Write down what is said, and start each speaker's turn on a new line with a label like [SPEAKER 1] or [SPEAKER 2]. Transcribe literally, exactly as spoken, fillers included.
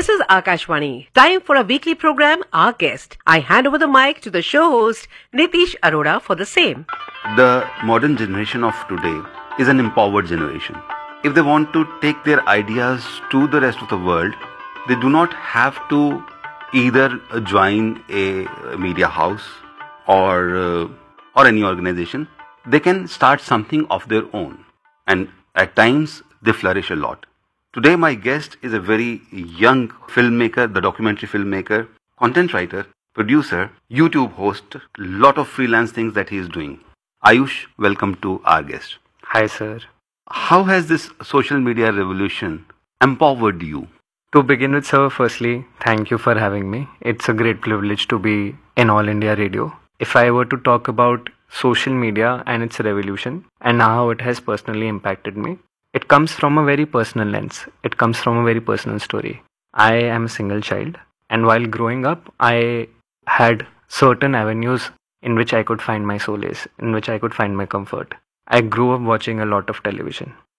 [SPEAKER 1] This is Akashvani. Time for a weekly program, Our Guest. I hand over the mic to the show host, Nitish Arora, for the same.
[SPEAKER 2] The modern generation of today is an empowered generation. If they want to take their ideas to the rest of the world, they do not have to either join a media house or uh, or any organization. They can start something of their own, and at times they flourish a lot. Today my guest is a very young filmmaker, the documentary filmmaker, content writer, producer, YouTube host, lot of freelance things that he is doing. Ayush, welcome to Our Guest.
[SPEAKER 3] Hi sir.
[SPEAKER 2] How has this social media revolution empowered you?
[SPEAKER 3] To begin with sir, firstly, thank you for having me. It's a great privilege to be in All India Radio. If I were to talk about social media and its revolution and how it has personally impacted me, it comes from a very personal lens. It comes from a very personal story. I am a single child, and while growing up, I had certain avenues in which I could find my solace, in which I could find my comfort. I grew up watching a lot of television.